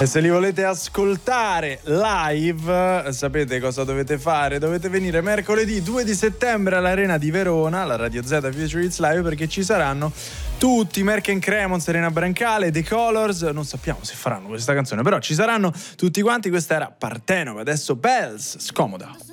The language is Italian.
E se li volete ascoltare live, sapete cosa dovete fare? Dovete venire mercoledì 2 di settembre all'Arena di Verona, la Radio Z Future Hits Live, perché ci saranno tutti, Merck & Cremon, Serena Brancale, The Colors. Non sappiamo se faranno questa canzone, però ci saranno tutti quanti. Questa era Partenova, adesso Bells, scomoda.